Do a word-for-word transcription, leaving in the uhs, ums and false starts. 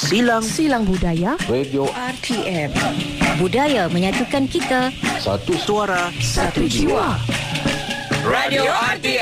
Silang Silang Budaya Radio R T M. Budaya menyatukan kita. Satu suara, Satu jiwa. Radio R T M.